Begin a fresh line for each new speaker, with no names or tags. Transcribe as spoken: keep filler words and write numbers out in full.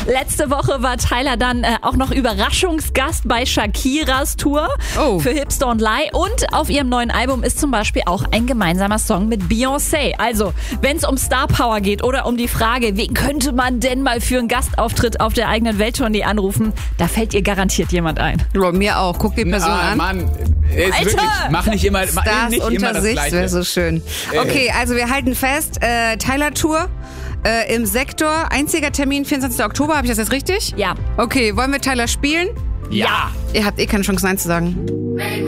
Letzte Woche war Tyler dann äh, auch noch Überraschungsgast bei Shakiras Tour
Oh.
für Hips Don't Lie. Und auf ihrem neuen Album ist zum Beispiel auch ein gemeinsamer Song mit Beyoncé. Also, wenn es um Star Power geht oder um die Frage, wen könnte man denn mal für einen Gastauftritt auf der eigenen Welttournee anrufen, da fällt ihr garantiert jemand ein.
Ja, mir auch. Guck die Person
Ah,
an.
Mann, jetzt
Alter!
wirklich, mach nicht immer, mach
Stars
nicht immer
unter
das
sich,
Gleiche.
wäre so schön. Okay, also wir halten fest, äh, Tyler Tour äh, im Sektor, einziger Termin, vierundzwanzigster Oktober, habe ich das jetzt richtig?
Ja.
Okay, wollen wir Tyler spielen?
Ja.
Ihr habt eh keine Chance, Nein zu sagen.